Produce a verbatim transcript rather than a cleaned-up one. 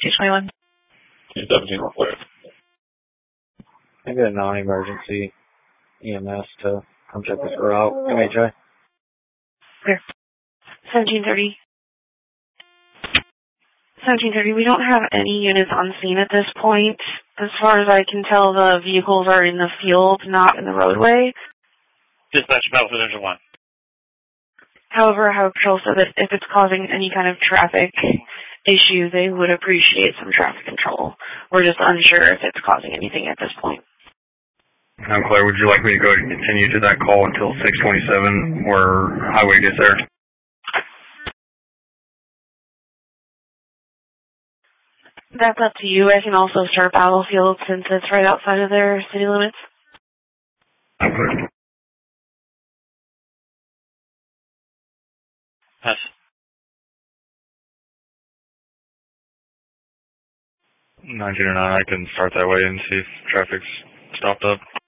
two twenty-one. two seventeen, real quick. I got a non-emergency E M S to come check this girl out. M H I. Clear. seventeen thirty. seventeen thirty, we don't have any units on scene at this point. As far as I can tell, the vehicles are in the field, not in the roadway. Dispatch Battle for Division one. However, Highway Patrol said that if it's causing any kind of traffic issue, they would appreciate some traffic control. We're just unsure if it's causing anything at this point. I'm Claire. Would you like me to go and continue to that call until six twenty-seven where Highway gets there? That's up to you. I can also start Battlefield since it's right outside of their city limits. I'm clear. Pass. nine two nine, I can start that way and see if traffic's stopped up.